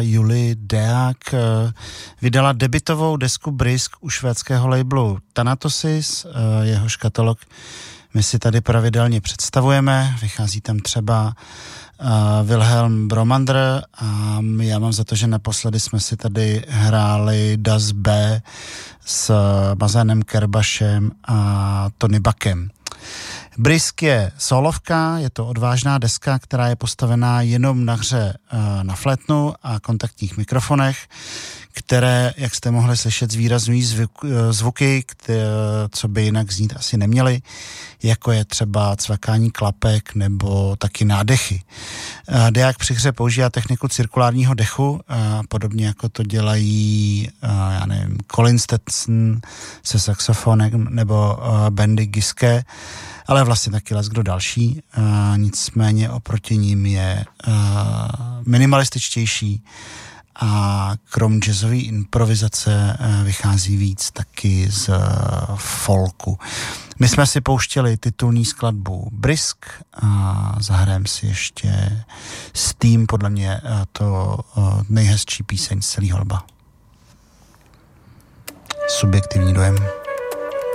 Julie Deák vydala debutovou desku Brisk u švédského labelu Thanatos. Jehož katalog my si tady pravidelně představujeme. Vychází tam třeba Wilhelm Bromander a já mám za to, že naposledy jsme si tady hráli Das B s Mazanem Kerbašem a Tony Buckem. Brisk je solovka, je to odvážná deska, která je postavená jenom na hře na flétnu a kontaktních mikrofonech, které, jak jste mohli slyšet, zvýrazňují zvuky, co by jinak znít asi neměly, jako je třeba cvakání klapek nebo taky nádechy. Deák při hře používá techniku cirkulárního dechu, podobně jako to dělají, já nevím, Colin Stetson se saxofonem nebo Bendy Giske, ale vlastně taky leckdo další. Nicméně oproti ním je minimalističtější a krom jazzové improvizace vychází víc taky z folku. My jsme si pouštěli titulní skladbu Brisk a zahrajeme si ještě Steam, podle mě to nejhezčí píseň z celého alba. Subjektivní dojem.